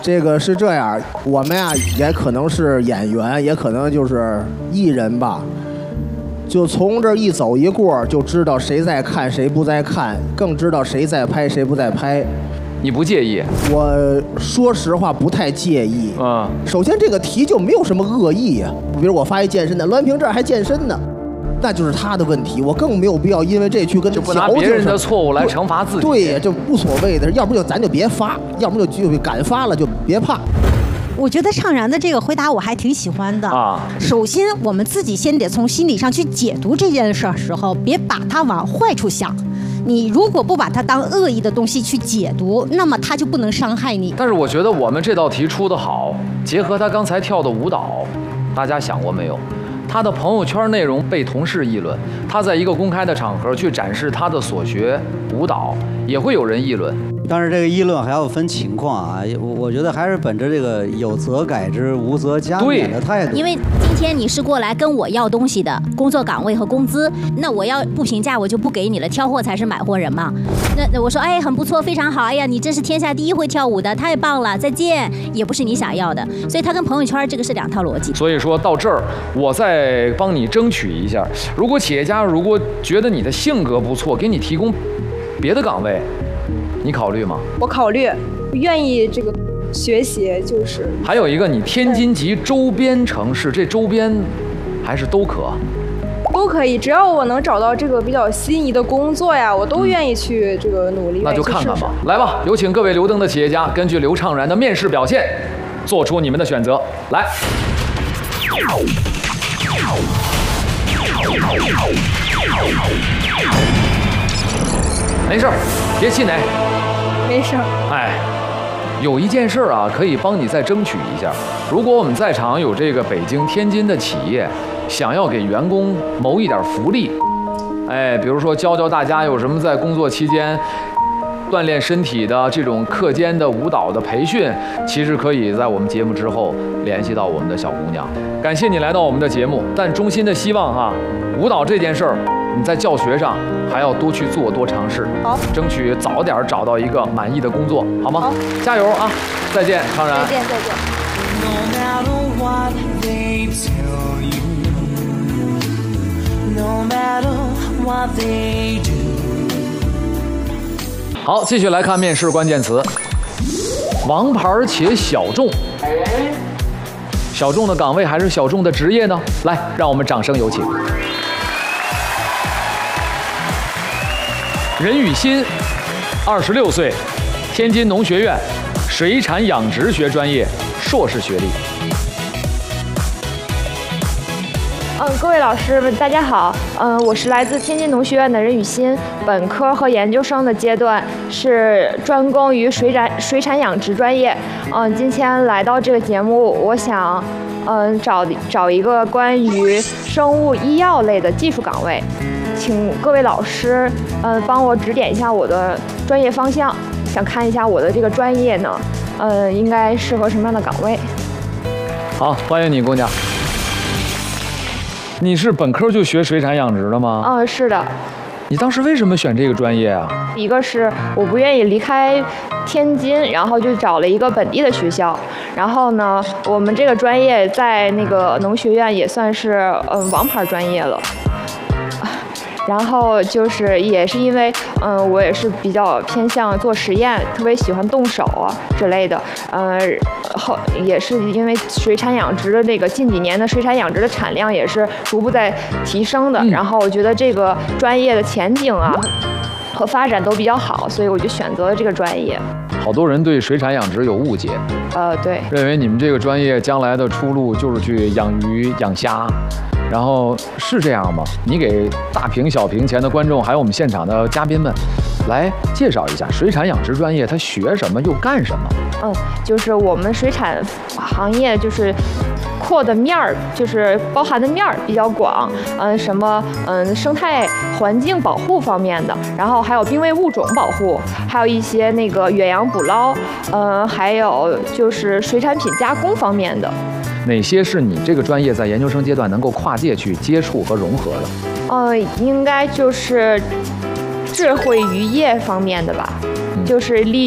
这个是这样，我们呀也可能是演员，也可能就是艺人吧。就从这一走一过，就知道谁在看，谁不在看，更知道谁在拍，谁不在拍。 你不介意？ 我说实话不太介意。首先这个题就没有什么恶意呀。比如我发一健身的，栾平这儿还健身呢，那就是他的问题，我更没有必要因为这去跟他就不拿别人的错误来惩罚自己。 对，就无所谓的，要不就咱就别发，要不就敢发了就别怕。 我觉得怅然的这个回答我还挺喜欢的啊。首先，我们自己先得从心理上去解读这件事的时候，别把它往坏处想。你如果不把它当恶意的东西去解读，那么它就不能伤害你。 但是我觉得我们这道题出得好，结合他刚才跳的舞蹈，大家想过没有？他的朋友圈内容被同事议论，他在一个公开的场合去展示他的所学舞蹈，也会有人议论。 但是这个议论还要分情况啊，我觉得还是本着这个有则改之，无则加勉的态度。 因为今天你是过来跟我要东西的，工作岗位和工资，那我要不评价我就不给你了，挑货才是买货人嘛。那我说哎很不错，非常好，哎呀你真是天下第一会跳舞的，太棒了，再见，也不是你想要的，所以他跟朋友圈这个是两套逻辑。 所以说到这儿，我再帮你争取一下，如果企业家如果觉得你的性格不错，给你提供别的岗位，你考虑吗？ 我考虑，愿意这个学习，就是还有一个，你天津及周边城市，这周边还是都可以， 只要我能找到这个比较心仪的工作呀，我都愿意去这个努力。 那就看看吧，来吧，有请各位刘登的企业家，根据刘怅然的面试表现，做出你们的选择。来，没事儿，别气馁。 没事儿。 哎，有一件事啊，可以帮你再争取一下。如果我们在场有这个北京、天津的企业，想要给员工谋一点福利，哎，比如说教大家有什么在工作期间锻炼身体的这种课间的舞蹈的培训，其实可以在我们节目之后联系到我们的小姑娘。感谢你来到我们的节目，但衷心的希望哈，舞蹈这件事儿你在教学上还要多去做，多尝试， 好， 争取早点找到一个满意的工作，好吗？好，加油啊！再见，怅然。 再见，再见。 好，继续来看面试关键词：王牌且小众。小众的岗位还是小众的职业呢？来，让我们掌声有请。任雨欣，26岁，天津农学院水产养殖学专业硕士学历。 各位老师们，大家好。我是来自天津农学院的任雨欣，本科和研究生的阶段是专攻于水产养殖专业。今天来到这个节目，我想找一个关于生物医药类的技术岗位，请各位老师帮我指点一下我的专业方向，想看一下我的这个专业呢，应该适合什么样的岗位。 好，欢迎你，姑娘。你是本科就学水产养殖的吗？ 是的。 你当时为什么选这个专业啊？ 一个是我不愿意离开天津，然后就找了一个本地的学校。然后呢，我们这个专业在那个农学院也算是王牌专业了。然后就是也是因为我也是比较偏向做实验，特别喜欢动手啊之类的。后也是因为水产养殖的那个近几年的水产养殖的产量也是逐步在提升的。然后我觉得这个专业的前景啊和发展都比较好，所以我就选择了这个专业。 好多人对水产养殖有误解， 对， 认为你们这个专业将来的出路就是去养鱼、养虾。然后是这样吗？你给大屏、小屏前的观众，还有我们现场的嘉宾们，来介绍一下水产养殖专业，它学什么又干什么？ 就是我们水产行业就是扩的面儿，就是包含的面儿比较广，什么生态环境保护方面的，然后还有濒危物种保护，还有一些那个远洋捕捞，还有就是水产品加工方面的。 哪些是你这个专业在研究生阶段能够跨界去接触和融合的？ 应该就是智慧渔业方面的吧，就是利